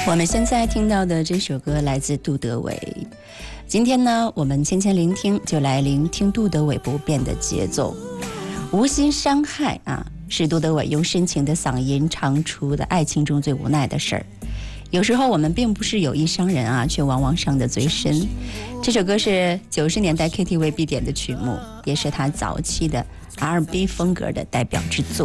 我们现在听到的这首歌来自杜德伟。今天呢，我们千聆听就来聆听杜德伟不变的节奏。无心伤害啊，是杜德伟用深情的嗓音唱出的爱情中最无奈的事儿。有时候我们并不是有意伤人啊，却往往伤得最深。这首歌是90年代 KTV 必点的曲目，也是他早期的 R&B 风格的代表之作。